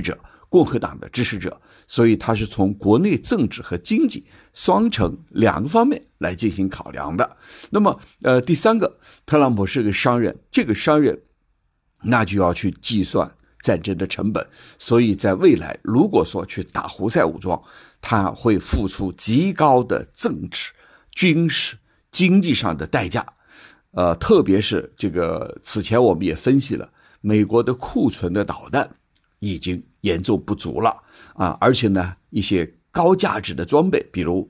者，共和党的支持者，所以他是从国内政治和经济双城两个方面来进行考量的。那么第三个，特朗普是个商人，这个商人那就要去计算战争的成本，所以在未来如果说去打胡塞武装，他会付出极高的政治、军事、经济上的代价。特别是这个此前我们也分析了，美国的库存的导弹已经严重不足了啊，而且呢，一些高价值的装备，比如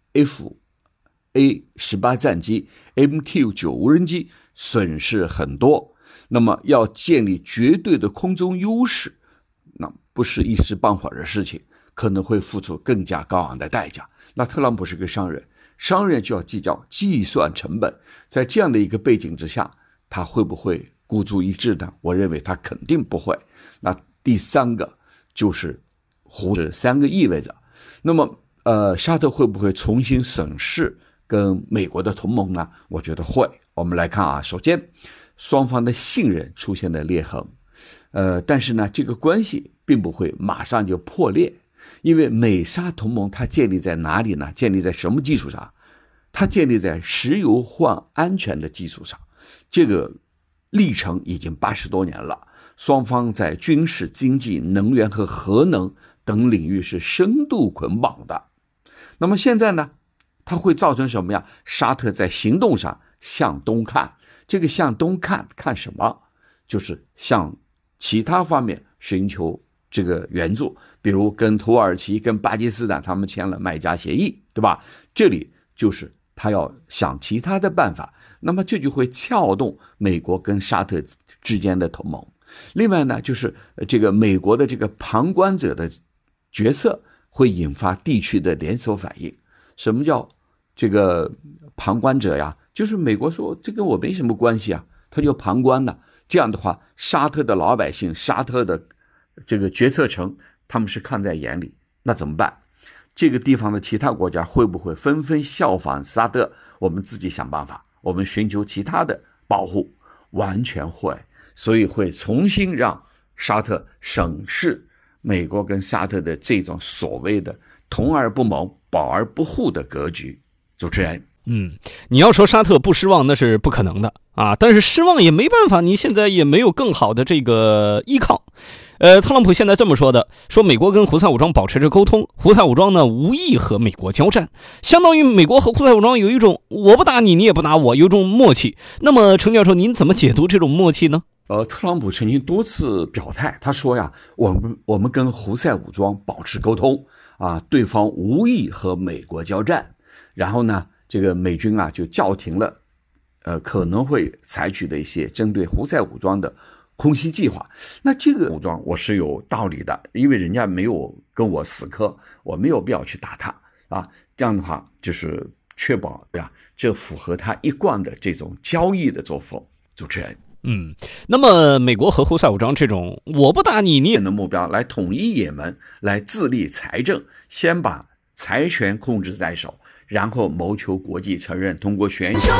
FA-18 战机、MQ-9 无人机损失很多。那么要建立绝对的空中优势，那不是一时半会儿的事情，可能会付出更加高昂的代价。那特朗普是个商人，商人就要计算成本，在这样的一个背景之下，他会不会孤注一掷呢？我认为他肯定不会。那第三个就是这三个意味着，那么沙特会不会重新审视跟美国的同盟呢？我觉得会。我们来看啊，首先双方的信任出现了裂痕，但是呢，这个关系并不会马上就破裂，因为美沙同盟它建立在哪里呢？建立在什么基础上？它建立在石油换安全的基础上，这个历程已经80多年了，双方在军事、经济、能源和核能等领域是深度捆绑的。那么现在呢，它会造成什么呀？沙特在行动上向东看，这个向东看看什么？就是向其他方面寻求这个援助，比如跟土耳其、跟巴基斯坦他们签了麦加协议，对吧？这里就是他要想其他的办法，那么这就会撬动美国跟沙特之间的同盟。另外呢，就是这个美国的这个旁观者的角色会引发地区的连锁反应。什么叫这个旁观者呀？就是美国说这跟我没什么关系啊，他就旁观了。这样的话，沙特的老百姓、沙特的这个决策层，他们是看在眼里，那怎么办？这个地方的其他国家会不会纷纷效仿沙特？我们自己想办法，我们寻求其他的保护，完全会。所以会重新让沙特审视美国跟沙特的这种所谓的同而不盟、保而不护的格局。主持人， 你要说沙特不失望那是不可能的啊，但是失望也没办法，你现在也没有更好的这个依靠。特朗普现在这么说的，说美国跟胡塞武装保持着沟通，胡塞武装呢无意和美国交战，相当于美国和胡塞武装有一种我不打你，你也不打我，有一种默契。那么程教授，您怎么解读这种默契呢？ 特朗普曾经多次表态，他说呀，我们跟胡塞武装保持沟通啊，对方无意和美国交战。然后呢，这个美军啊就叫停了可能会采取的一些针对胡塞武装的空袭计划。那这个武装我是有道理的，因为人家没有跟我死磕，我没有必要去打他啊。这样的话就是确保对吧？这符合他一贯的这种交易的作风。主持人， 那么美国和胡塞武装这种我不打你，你也的目标来统一也门，来自立财政，先把财权控制在手，然后谋求国际承认，通过选举。